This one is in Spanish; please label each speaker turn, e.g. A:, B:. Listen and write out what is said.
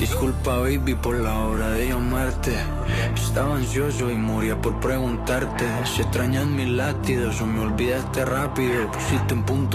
A: Disculpa, baby, por la hora de llamarte. Estaba ansioso y moría por preguntarte si extrañas mis latidos o me olvidaste rápido. Pusiste en punto